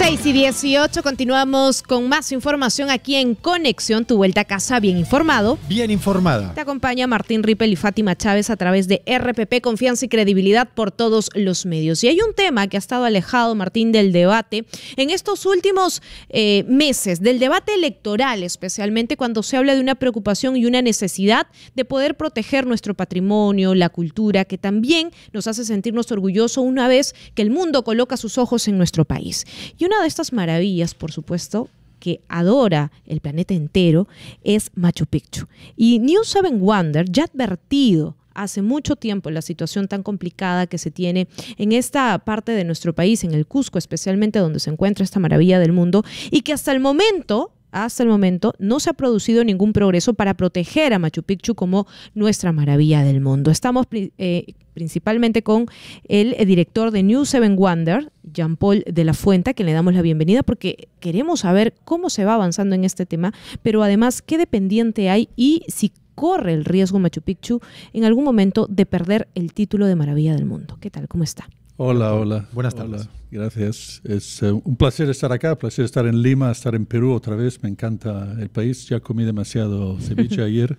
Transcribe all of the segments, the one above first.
6:18, continuamos con más información aquí en Conexión, tu vuelta a casa bien informado. Bien informada. Te acompaña Martín Rippel y Fátima Chávez a través de RPP, confianza y credibilidad por todos los medios. Y hay un tema que ha estado alejado, Martín, del debate en estos últimos meses, del debate electoral, especialmente cuando se habla de una preocupación y una necesidad de poder proteger nuestro patrimonio, la cultura, que también nos hace sentirnos orgullosos una vez que el mundo coloca sus ojos en nuestro país. Y una de estas maravillas, por supuesto, que adora el planeta entero, es Machu Picchu. Y News 7 Wonders ya ha advertido hace mucho tiempo la situación tan complicada que se tiene en esta parte de nuestro país, en el Cusco especialmente, donde se encuentra esta maravilla del mundo, y que hasta el momento no se ha producido ningún progreso para proteger a Machu Picchu como nuestra maravilla del mundo. Estamos principalmente con el director de News 7 Wonders, Jean-Paul de la Fuente, a quien le damos la bienvenida porque queremos saber cómo se va avanzando en este tema, pero además qué dependiente hay y si corre el riesgo Machu Picchu en algún momento de perder el título de maravilla del mundo. ¿Qué tal? ¿Cómo está? Hola. Buenas tardes. Hola, gracias. Es un placer estar acá, placer estar en Lima, estar en Perú otra vez. Me encanta el país. Ya comí demasiado ceviche ayer.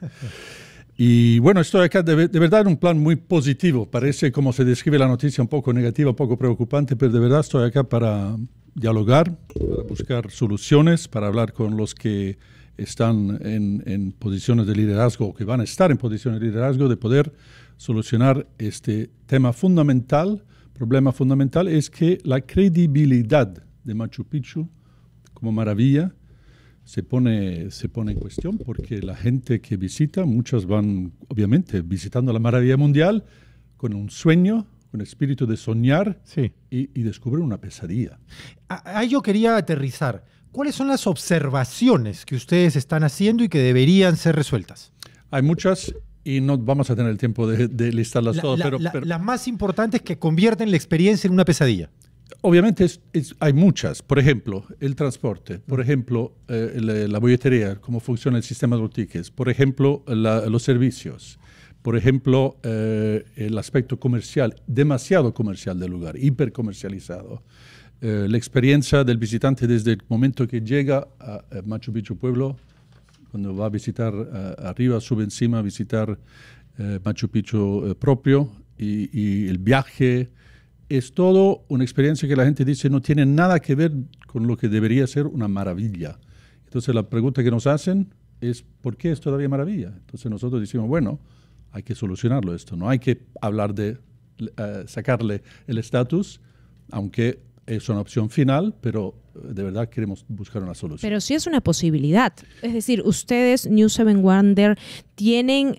Y bueno, estoy acá de verdad en un plan muy positivo. Parece, como se describe la noticia, un poco negativa, un poco preocupante, pero de verdad estoy acá para dialogar, para buscar soluciones, para hablar con los que están en posiciones de liderazgo o que van a estar en posiciones de liderazgo, de poder solucionar este tema fundamental. Problema fundamental es que la credibilidad de Machu Picchu como maravilla se pone en cuestión porque la gente que visita, muchas van obviamente visitando la maravilla mundial con un sueño, con espíritu de soñar, sí, y descubrir una pesadilla. Ahí yo quería aterrizar. ¿Cuáles son las observaciones que ustedes están haciendo y que deberían ser resueltas? Hay muchas y no vamos a tener el tiempo de listarlas todas. Pero las más importantes que convierten la experiencia en una pesadilla. Obviamente hay muchas. Por ejemplo, el transporte. Por ejemplo, la boletería, cómo funciona el sistema de los tickets. Por ejemplo, los servicios. Por ejemplo, el aspecto comercial, demasiado comercial del lugar, hipercomercializado. La experiencia del visitante desde el momento que llega a Machu Picchu Pueblo, cuando va a visitar arriba, sube encima a visitar Machu Picchu propio y el viaje. Es todo una experiencia que la gente dice no tiene nada que ver con lo que debería ser una maravilla. Entonces la pregunta que nos hacen es ¿por qué es todavía maravilla? Entonces nosotros decimos, bueno, hay que solucionarlo esto. No hay que hablar de sacarle el estatus, aunque es una opción final, pero de verdad queremos buscar una solución. Pero sí es una posibilidad. Es decir, ustedes, News 7 Wonders, ¿tienen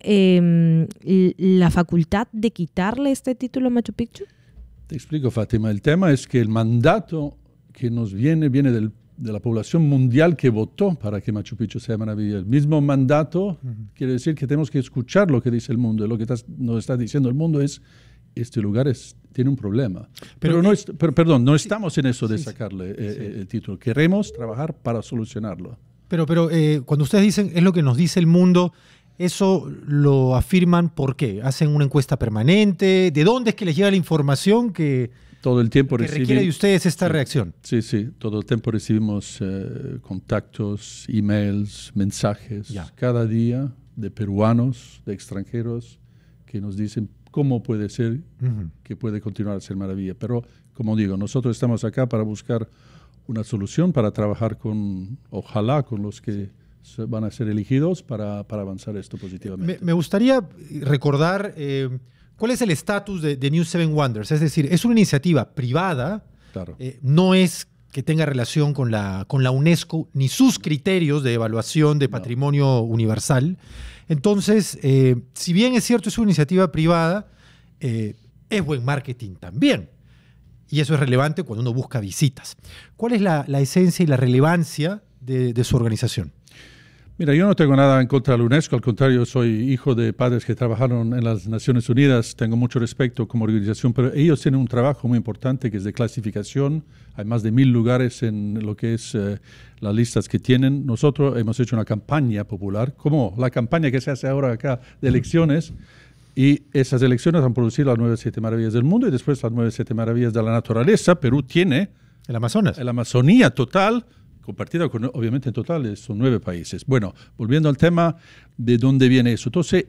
la facultad de quitarle este título a Machu Picchu? Te explico, Fátima. El tema es que el mandato que nos viene de la población mundial que votó para que Machu Picchu sea maravilla. El mismo mandato quiere decir que tenemos que escuchar lo que dice el mundo. Lo que nos está diciendo el mundo es este lugar tiene un problema. Pero no estamos en eso de sacarle el título. Queremos trabajar para solucionarlo. Pero cuando ustedes dicen es lo que nos dice el mundo, ¿eso lo afirman por qué? ¿Hacen una encuesta permanente? ¿De dónde es que les llega la información que todo el tiempo requiere de ustedes esta reacción? Sí, todo el tiempo recibimos contactos, emails, mensajes, cada día de peruanos, de extranjeros que nos dicen cómo puede ser que puede continuar a ser maravilla. Pero, como digo, nosotros estamos acá para buscar una solución, para trabajar ojalá con los que van a ser elegidos para avanzar esto positivamente. Me gustaría recordar cuál es el estatus de News 7 Wonders. Es decir, es una iniciativa privada, claro. No es que tenga relación con la UNESCO ni sus criterios de evaluación de patrimonio universal. Entonces, si bien es cierto, es una iniciativa privada, es buen marketing también. Y eso es relevante cuando uno busca visitas. ¿Cuál es la esencia y la relevancia de su organización? Mira, yo no tengo nada en contra de la UNESCO, al contrario, soy hijo de padres que trabajaron en las Naciones Unidas, tengo mucho respeto como organización, pero ellos tienen un trabajo muy importante que es de clasificación, hay más de 1000 lugares en lo que es las listas que tienen. Nosotros hemos hecho una campaña popular, como la campaña que se hace ahora acá de elecciones, y esas elecciones han producido las 9 7 maravillas del mundo y después las 9 7 maravillas de la naturaleza. Perú tiene El Amazonas. La Amazonía total, compartida con, obviamente en total, son 9 países. Bueno, volviendo al tema de dónde viene eso. Entonces,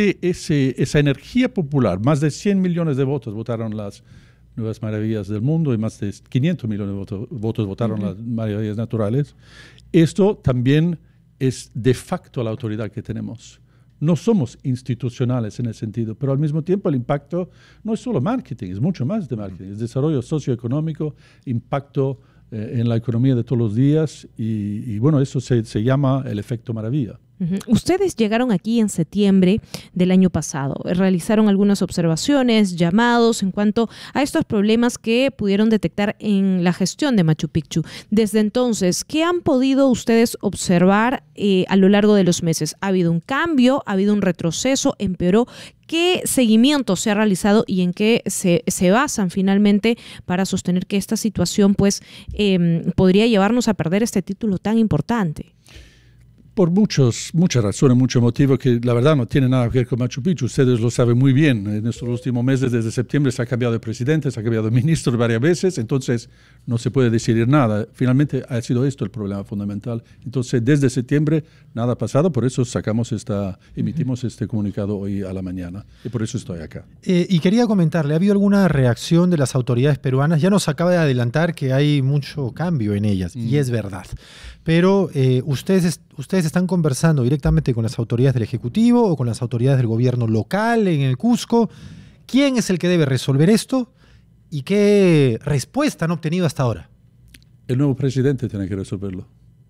esa energía popular, más de 100 millones de votos votaron las nuevas maravillas del mundo y más de 500 millones de votos votaron las maravillas naturales. Esto también es de facto la autoridad que tenemos. No somos institucionales en ese sentido, pero al mismo tiempo el impacto no es solo marketing, es mucho más de marketing, es desarrollo socioeconómico, impacto en la economía de todos los días y bueno, eso se llama el efecto maravilla. Ustedes llegaron aquí en septiembre del año pasado, realizaron algunas observaciones, llamados en cuanto a estos problemas que pudieron detectar en la gestión de Machu Picchu. Desde entonces, ¿qué han podido ustedes observar a lo largo de los meses? ¿Ha habido un cambio? ¿Ha habido un retroceso? ¿Empeoró? ¿Qué seguimiento se ha realizado y en qué se basan finalmente para sostener que esta situación pues, podría llevarnos a perder este título tan importante? Por muchas razones, muchos motivos que la verdad no tienen nada que ver con Machu Picchu. Ustedes lo saben muy bien. En estos últimos meses, desde septiembre, se ha cambiado de presidente, se ha cambiado de ministro varias veces, entonces no se puede decidir nada. Finalmente ha sido esto el problema fundamental. Entonces, desde septiembre nada ha pasado, por eso emitimos este comunicado hoy a la mañana y por eso estoy acá. Y quería comentarle, ¿ha habido alguna reacción de las autoridades peruanas? Ya nos acaba de adelantar que hay mucho cambio en ellas, y es verdad. Pero ustedes están conversando directamente con las autoridades del Ejecutivo o con las autoridades del gobierno local en el Cusco. ¿Quién es el que debe resolver esto y qué respuesta han obtenido hasta ahora? El nuevo presidente tiene que resolverlo.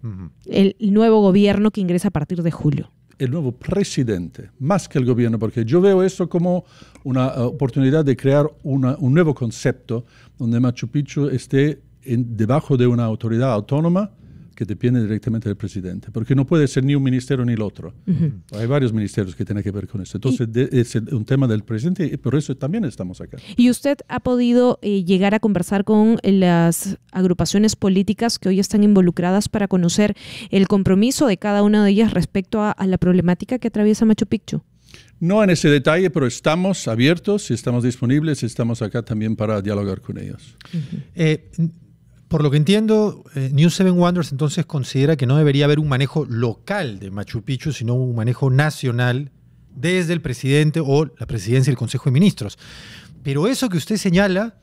El nuevo gobierno que ingresa a partir de julio. El nuevo presidente, más que el gobierno, porque yo veo esto como una oportunidad de crear un nuevo concepto donde Machu Picchu esté debajo de una autoridad autónoma que depende directamente del presidente, porque no puede ser ni un ministerio ni el otro. Hay varios ministerios que tienen que ver con esto. Entonces, es un tema del presidente y por eso también estamos acá. ¿Y usted ha podido llegar a conversar con las agrupaciones políticas que hoy están involucradas para conocer el compromiso de cada una de ellas respecto a la problemática que atraviesa Machu Picchu? No en ese detalle, pero estamos abiertos, estamos disponibles, estamos acá también para dialogar con ellos. Por lo que entiendo, New Seven Wonders entonces considera que no debería haber un manejo local de Machu Picchu, sino un manejo nacional desde el presidente o la presidencia del Consejo de Ministros. Pero eso que usted señala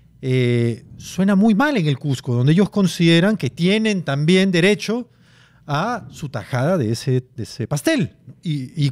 suena muy mal en el Cusco, donde ellos consideran que tienen también derecho a su tajada de ese pastel y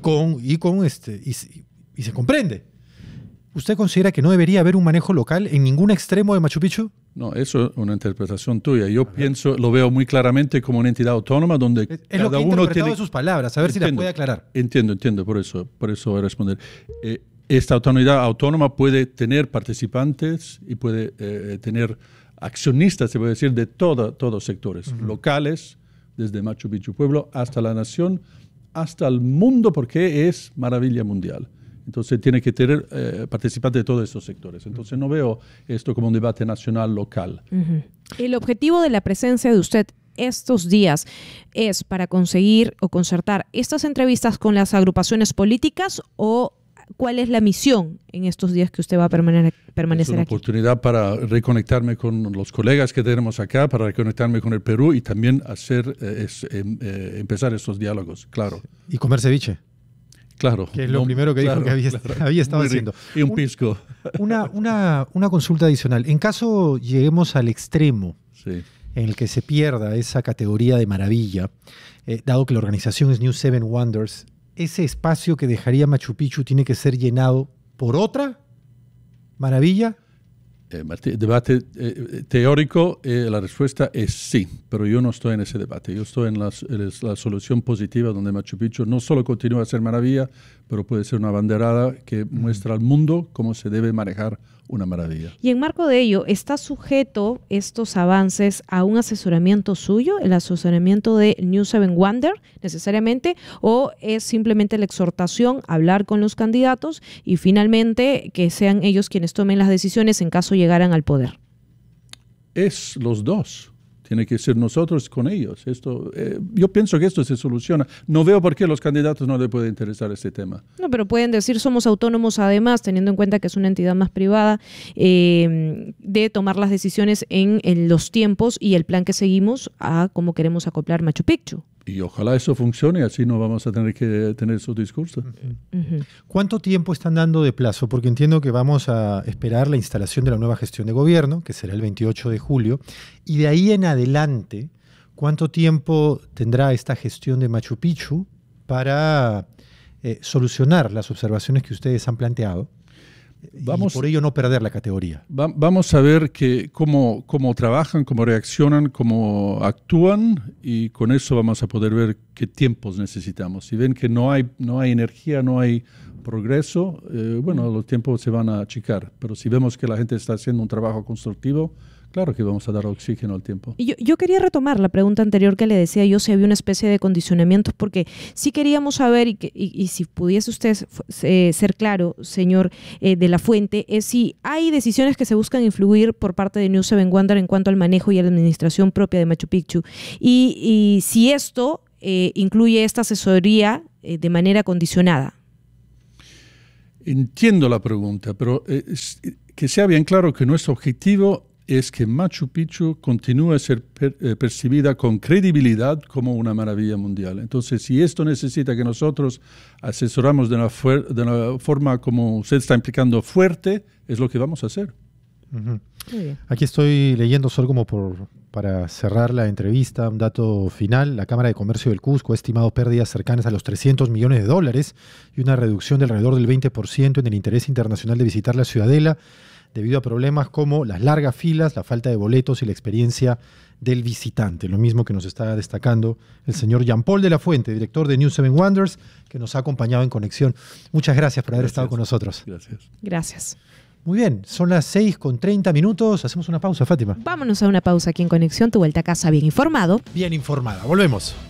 se comprende. ¿Usted considera que no debería haber un manejo local en ningún extremo de Machu Picchu? No, eso es una interpretación tuya. Yo lo veo muy claramente como una entidad autónoma donde es lo que he interpretado de sus palabras, a ver si las puede aclarar. Entiendo, por eso voy a responder. Esta autoridad autónoma puede tener participantes y puede tener accionistas, se puede decir, de todos los sectores, locales, desde Machu Picchu Pueblo hasta la nación, hasta el mundo, porque es maravilla mundial. Entonces tiene que tener participantes de todos estos sectores. Entonces no veo esto como un debate nacional local. El objetivo de la presencia de usted estos días es para conseguir o concertar estas entrevistas con las agrupaciones políticas, o ¿cuál es la misión en estos días que usted va a permanecer aquí? Es una oportunidad para reconectarme con los colegas que tenemos acá, para reconectarme con el Perú y también empezar estos diálogos, claro. ¿Y comer ceviche? Claro. Que es lo primero que dijo que había estado haciendo. Y un pisco. Una consulta adicional. En caso lleguemos al extremo en el que se pierda esa categoría de maravilla, dado que la organización es New Seven Wonders, ¿ese espacio que dejaría Machu Picchu tiene que ser llenado por otra maravilla? Debate teórico, la respuesta es sí, pero yo no estoy en ese debate. Yo estoy en la solución positiva donde Machu Picchu no solo continúa a ser maravilla, pero puede ser una banderada que muestra al mundo cómo se debe manejar una maravilla. Y en marco de ello, ¿está sujeto estos avances a un asesoramiento suyo, el asesoramiento de New Seven Wonders necesariamente, o es simplemente la exhortación a hablar con los candidatos y finalmente que sean ellos quienes tomen las decisiones en caso llegaran al poder? Es los dos. tiene que ser nosotros con ellos. Yo pienso que esto se soluciona. No veo por qué a los candidatos no les puede interesar este tema. No, pero pueden decir somos autónomos además, teniendo en cuenta que es una entidad más privada, de tomar las decisiones en los tiempos y el plan que seguimos a cómo queremos acoplar Machu Picchu. Y ojalá eso funcione, así no vamos a tener que tener su discurso. Uh-huh. ¿Cuánto tiempo están dando de plazo? Porque entiendo que vamos a esperar la instalación de la nueva gestión de gobierno, que será el 28 de julio, y de ahí en adelante, ¿cuánto tiempo tendrá esta gestión de Machu Picchu para solucionar las observaciones que ustedes han planteado? Y por ello no perder la categoría. Vamos a ver cómo trabajan, cómo reaccionan, cómo actúan, y con eso vamos a poder ver qué tiempos necesitamos. Si ven que no hay energía, no hay progreso, los tiempos se van a achicar. Pero si vemos que la gente está haciendo un trabajo constructivo, claro que vamos a dar oxígeno al tiempo. Yo quería retomar la pregunta anterior que le decía yo, si había una especie de condicionamientos, porque sí queríamos saber, y si pudiese usted ser claro, señor de la Fuente, es si hay decisiones que se buscan influir por parte de New Seven Wonder en cuanto al manejo y a la administración propia de Machu Picchu, y si esto incluye esta asesoría de manera condicionada. Entiendo la pregunta, pero que sea bien claro que nuestro objetivo es que Machu Picchu continúe a ser percibida con credibilidad como una maravilla mundial. Entonces, si esto necesita que nosotros asesoramos de una forma como usted está implicando fuerte, es lo que vamos a hacer. Uh-huh. Aquí estoy leyendo solo como para cerrar la entrevista, un dato final. La Cámara de Comercio del Cusco ha estimado pérdidas cercanas a los $300 millones y una reducción de alrededor del 20% en el interés internacional de visitar la ciudadela, debido a problemas como las largas filas, la falta de boletos y la experiencia del visitante. Lo mismo que nos está destacando el señor Jean-Paul de la Fuente, director de New Seven Wonders, que nos ha acompañado en Conexión. Muchas gracias por haber estado con nosotros. Gracias. Muy bien, son las 6:30. Hacemos una pausa, Fátima. Vámonos a una pausa aquí en Conexión. Tu vuelta a casa bien informado. Bien informada. Volvemos.